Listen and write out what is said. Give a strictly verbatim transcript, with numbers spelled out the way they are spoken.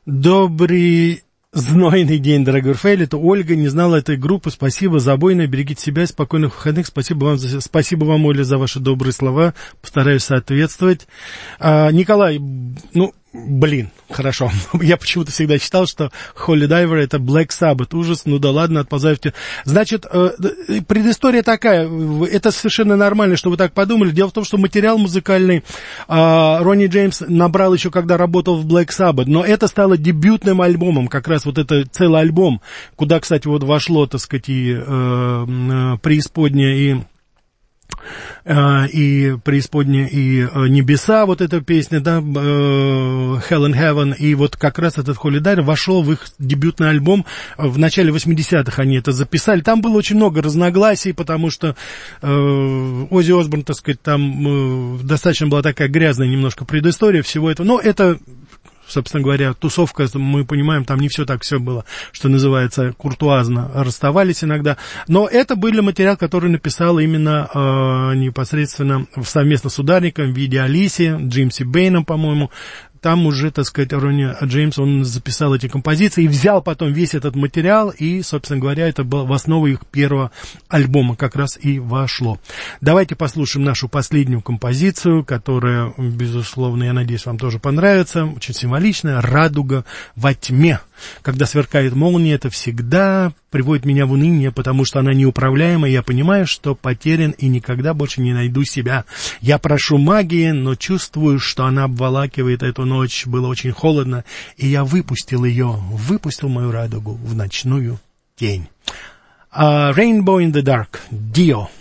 Добрый, знойный день, дорогой Рафаэль. Это Ольга, не знала этой группы. Спасибо, забойно, берегите себя, спокойных выходных. Спасибо вам, за, спасибо вам, Оля, за ваши добрые слова. Постараюсь соответствовать. А, Николай, ну, блин, хорошо. Я почему-то всегда считал, что Holy Diver это Black Sabbath. Ужас, ну да ладно, отползайте. Значит, э, предыстория такая, это совершенно нормально, что вы так подумали. Дело в том, что материал музыкальный э, Ронни Джеймс набрал еще, когда работал в Black Sabbath, но это стало дебютным альбомом, как раз вот это целый альбом, куда, кстати, вот вошло, так сказать, и э, э, преисподняя, и и преисподняя, и небеса, вот эта песня, да, Hell and Heaven, и вот как раз этот Holy Diver вошел в их дебютный альбом. В начале восьмидесятых они это записали. Там было очень много разногласий, потому что э, Оззи Осборн, так сказать, там э, достаточно была такая грязная немножко предыстория всего этого. Но это, собственно говоря, тусовка, мы понимаем, там не все так все было, что называется, куртуазно, расставались иногда. Но это был материал, который написал именно э, непосредственно совместно с ударником в виде Алиси, Джеймси Бэйном, по-моему. Там уже, так сказать, Ронни Джеймс, он записал эти композиции и взял потом весь этот материал, и, собственно говоря, это было в основу их первого альбома как раз и вошло. Давайте послушаем нашу последнюю композицию, которая, безусловно, я надеюсь, вам тоже понравится, очень символичная, «Радуга во тьме». Когда сверкает молния, это всегда приводит меня в уныние, потому что она неуправляема, и я понимаю, что потерян и никогда больше не найду себя. Я прошу магии, но чувствую, что она обволакивает эту ночь. Было очень холодно, и я выпустил ее, выпустил мою радугу в ночную тень. Uh, Rainbow in the Dark, Dio.